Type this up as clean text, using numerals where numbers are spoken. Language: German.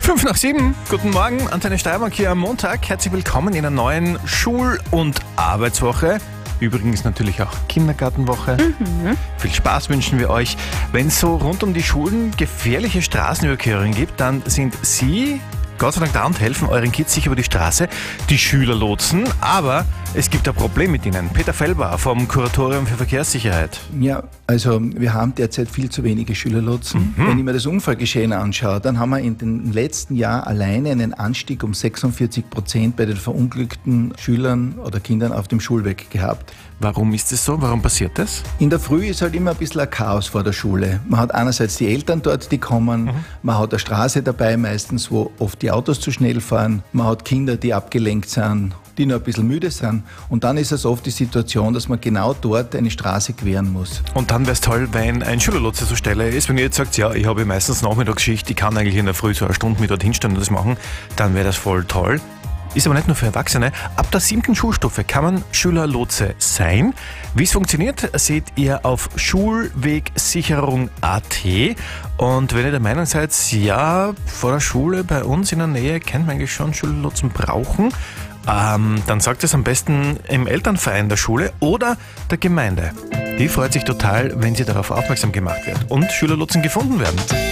5:07, guten Morgen, Antenne Steiermark hier am Montag. Herzlich willkommen in einer neuen Schul- und Arbeitswoche. Übrigens natürlich auch Kindergartenwoche. Viel Spaß wünschen wir euch. Wenn es so rund um die Schulen gefährliche Straßenüberquerungen gibt, dann sind Sie Gott sei Dank da und helfen euren Kids sicher über die Straße, die Schülerlotsen. Aber es gibt ein Problem mit ihnen. Peter Fellbauer vom Kuratorium für Verkehrssicherheit. Ja, also wir haben derzeit viel zu wenige Schülerlotsen. Wenn ich mir das Unfallgeschehen anschaue, dann haben wir in den letzten Jahren alleine einen Anstieg um 46% bei den verunglückten Schülern oder Kindern auf dem Schulweg gehabt. Warum ist es so? Warum passiert das? In der Früh ist halt immer ein bisschen ein Chaos vor der Schule. Man hat einerseits die Eltern dort, die kommen, man hat eine Straße dabei meistens, wo oft die Autos zu schnell fahren, man hat Kinder, die abgelenkt sind, die noch ein bisschen müde sind, und dann ist es oft die Situation, dass man genau dort eine Straße queren muss. Und dann wäre es toll, wenn ein Schülerlotse zur Stelle ist. Wenn ihr jetzt sagt, ja, ich habe meistens Nachmittagsschicht, ich kann eigentlich in der Früh so eine Stunde mit dorthin stehen und das machen, dann wäre das voll toll. Ist aber nicht nur für Erwachsene. Ab der 7. Schulstufe kann man Schülerlotse sein. Wie es funktioniert, seht ihr auf schulwegsicherung.at. Und wenn ihr der Meinung seid, ja, vor der Schule bei uns in der Nähe kennt man eigentlich schon Schülerlotsen brauchen, dann sagt es am besten im Elternverein der Schule oder der Gemeinde. Die freut sich total, wenn sie darauf aufmerksam gemacht wird und Schülerlotsen gefunden werden.